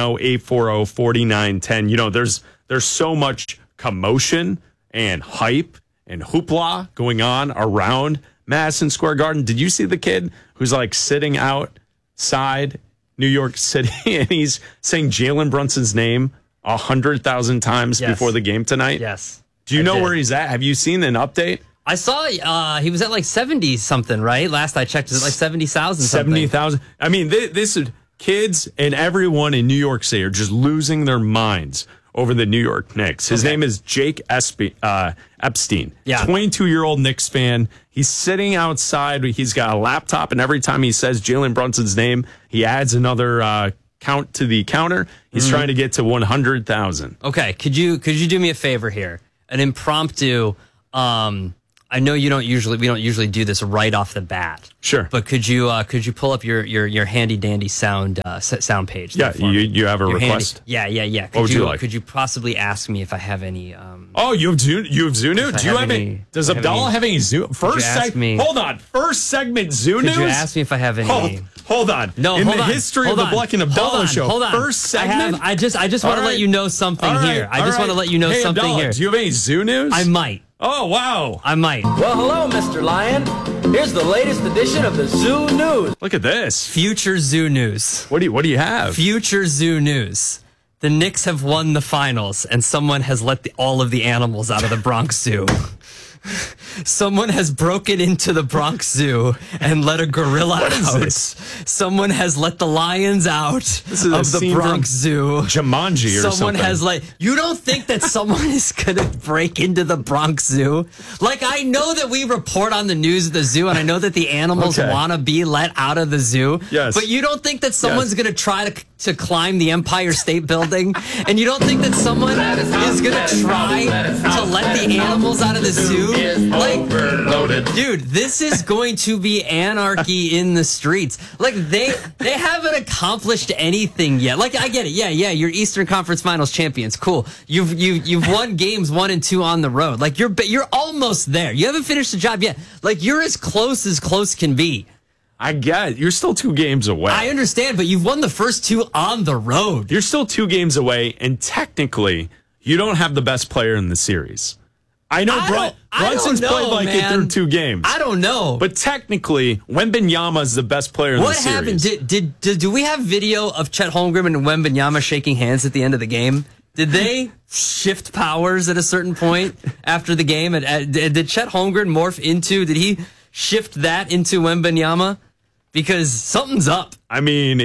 Speaker 9: 310-840-4910. There's so much commotion and hype and hoopla going on around Madison Square Garden. Did you see the kid who's like sitting outside New York City and he's saying Jalen Brunson's name 100,000 times before the game tonight?
Speaker 24: Yes.
Speaker 9: Do you know where he's at? Have you seen an update?
Speaker 24: I saw he was at like 70 something, right? Last I checked, it was like 70,000 something.
Speaker 9: 70,000. I mean, this is kids and everyone in New York City are just losing their minds over the New York Knicks. His name is Jake Epstein.
Speaker 24: Yeah.
Speaker 9: 22-year-old Knicks fan. He's sitting outside. He's got a laptop, and every time he says Jalen Brunson's name, he adds another count to the counter. He's trying to get to 100,000.
Speaker 24: Okay, could you do me a favor here? An impromptu. I know we don't usually do this right off the bat.
Speaker 9: Sure.
Speaker 24: But could you pull up your handy dandy sound page?
Speaker 9: Yeah, you have a request?
Speaker 24: Yeah.
Speaker 9: What would you like?
Speaker 24: Could you possibly ask me if I have any?
Speaker 9: Oh, you have Zoo News? Do you have any? Does Abdallah have any Zoo? First segment. Hold on. First segment Zoo News.
Speaker 24: Could you ask me if I have any?
Speaker 9: Hold on.
Speaker 24: No,
Speaker 9: in
Speaker 24: hold
Speaker 9: the
Speaker 24: on.
Speaker 9: history of the Black and Abdallah show.
Speaker 24: Hold on.
Speaker 9: First segment.
Speaker 24: I just want to let you know something here. I just want to let you know something
Speaker 9: Abdallah,
Speaker 24: here.
Speaker 9: Do you have any Zoo News?
Speaker 24: I might.
Speaker 9: Oh, wow.
Speaker 24: I might.
Speaker 2: Well, hello, Mr. Lion. Here's the latest edition of the Zoo News.
Speaker 9: Look at this.
Speaker 24: Future Zoo News.
Speaker 9: What do you have?
Speaker 24: Future Zoo News. The Knicks have won the finals, and someone has let all of the animals out of the Bronx Zoo. Someone has broken into the Bronx Zoo and let a gorilla out. Someone has let the lions out of the Bronx Zoo.
Speaker 9: Jumanji or something.
Speaker 24: Someone has you don't think that someone is going to break into the Bronx Zoo? Like, I know that we report on the news of the zoo, and I know that the animals want to be let out of the zoo.
Speaker 9: Yes.
Speaker 24: But you don't think that someone's going to try to climb the Empire State Building, and you don't think that someone is going to try to let the animals out of the zoo? Like, dude, this is going to be anarchy in the streets. Like, they haven't accomplished anything yet. Like, I get it. Yeah, you're Eastern Conference Finals champions. Cool. You've won games 1 and 2 on the road. Like, you're almost there. You haven't finished the job yet. Like, you're as close can be.
Speaker 9: I get it. You're still 2 games away.
Speaker 24: I understand, but you've won the first 2 on the road.
Speaker 9: You're still 2 games away, and technically, you don't have the best player in the series. I know Brunson's played like it through 2 games.
Speaker 24: I don't know.
Speaker 9: But technically, Wembanyama is the best player in the series.
Speaker 24: What happened? Do we have video of Chet Holmgren and Wembanyama shaking hands at the end of the game? Did they shift powers at a certain point after the game? Did Chet Holmgren morph into, did he shift that into Wembanyama? Because something's up.
Speaker 9: I mean,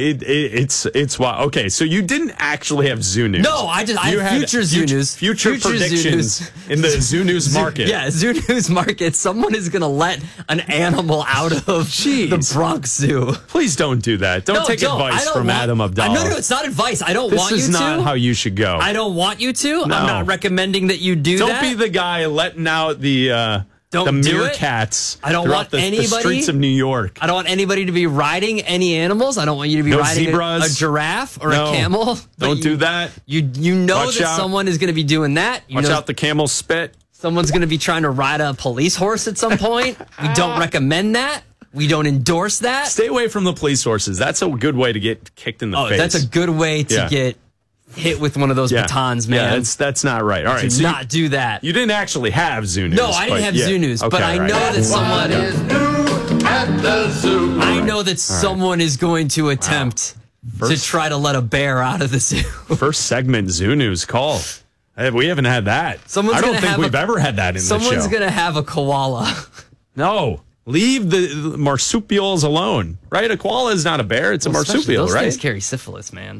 Speaker 9: it's wild. Okay, so you didn't actually have Zoo News.
Speaker 24: No, I had future Zoo News.
Speaker 9: Future predictions in the Zoo News market.
Speaker 24: Yeah, Zoo News market. Someone is going to let an animal out of the Bronx Zoo.
Speaker 9: Please don't do that. Don't take advice from Adam Abdallah.
Speaker 24: No, it's not advice. I don't want you to.
Speaker 9: This is not how you should go.
Speaker 24: I don't want you to. No. I'm not recommending that you do that.
Speaker 9: Don't be the guy letting out the meerkats.
Speaker 24: I don't want anybody.
Speaker 9: The streets of New York.
Speaker 24: I don't want anybody to be riding any animals. I don't want you to be riding a giraffe or a camel.
Speaker 9: Don't do that.
Speaker 24: You know that someone is going to be doing that.
Speaker 9: Watch out, the camel spit.
Speaker 24: Someone's going to be trying to ride a police horse at some point. We don't recommend that. We don't endorse that.
Speaker 9: Stay away from the police horses. That's a good way to get kicked in the face.
Speaker 24: That's a good way to get hit with one of those batons, man.
Speaker 9: Yeah, that's not right. All right,
Speaker 24: do not do that.
Speaker 9: You didn't actually have Zoo News.
Speaker 24: No, I didn't have Zoo News, but I know that someone is new at the zoo. I know that someone is going to attempt to try to let a bear out of the zoo.
Speaker 9: First segment Zoo News call. We haven't had that. I don't think we've ever had that in the show.
Speaker 24: Someone's going to have a koala.
Speaker 9: No. Leave the marsupials alone, right? A koala is not a bear. It's a marsupial,
Speaker 24: those
Speaker 9: right?
Speaker 24: Those things carry syphilis, man.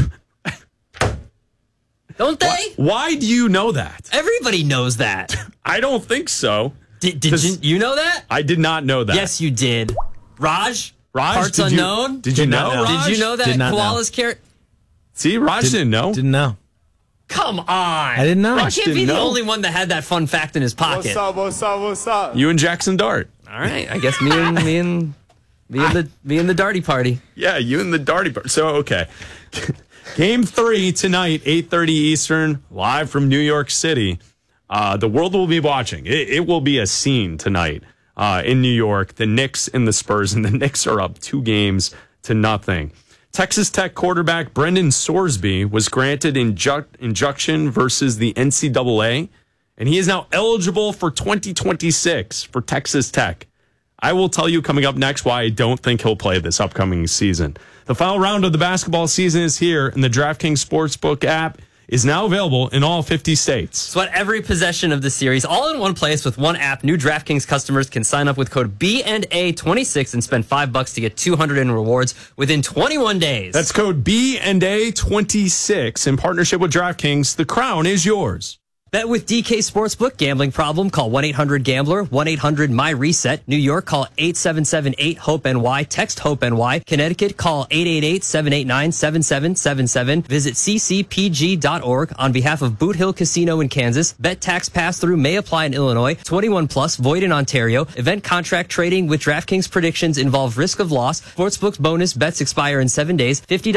Speaker 24: Don't they?
Speaker 9: Why do you know that?
Speaker 24: Everybody knows that.
Speaker 9: I don't think so.
Speaker 24: Did you know that?
Speaker 9: I did not know that.
Speaker 24: Yes, you did. Raj, parts unknown.
Speaker 9: Did you know?
Speaker 24: Raj? Did you know that koalas carry?
Speaker 9: See, Raj didn't know.
Speaker 3: Didn't know.
Speaker 24: Come on.
Speaker 3: I didn't know.
Speaker 24: Raj can't be the only one that had that fun fact in his pocket.
Speaker 3: What's up?
Speaker 9: You and Jackson Dart.
Speaker 24: All right. I guess me and the Darty party.
Speaker 9: Yeah, you and the Darty party. So, okay. Game 3 tonight, 8:30 Eastern, live from New York City. The world will be watching. It will be a scene tonight in New York. The Knicks and the Spurs, and the Knicks are up 2-0. Texas Tech quarterback Brendan Sorsby was granted injunction versus the NCAA, and he is now eligible for 2026 for Texas Tech. I will tell you coming up next why I don't think he'll play this upcoming season. The final round of the basketball season is here, and the DraftKings Sportsbook app is now available in all 50 states.
Speaker 24: Sweat every possession of the series all in one place with one app. New DraftKings customers can sign up with code B&A26 and spend $5 to get $200 in rewards within 21 days.
Speaker 9: That's code B&A26 in partnership with DraftKings. The crown is yours.
Speaker 24: Bet with DK Sportsbook. Gambling problem? Call 1-800-GAMBLER. 1-800-MY-RESET. New York, call 877-8-HOPE-NY. Text HOPE-NY. Connecticut, call 888-789-7777. Visit ccpg.org. On behalf of Boot Hill Casino in Kansas, bet tax pass-through may apply in Illinois. 21 plus, void in Ontario. Event contract trading with DraftKings predictions involve risk of loss. Sportsbook's bonus bets expire in 7 days. $50